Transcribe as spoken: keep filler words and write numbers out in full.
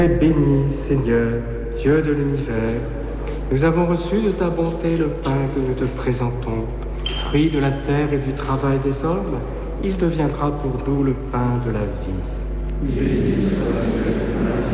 Béni, Seigneur, Dieu de l'univers, nous avons reçu de ta bonté le pain que nous te présentons, fruit de la terre et du travail des hommes. Il deviendra pour nous le pain de la vie. Béni soit Dieu.